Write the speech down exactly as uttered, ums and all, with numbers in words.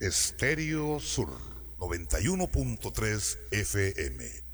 Estéreo Sur noventa y uno punto tres F M.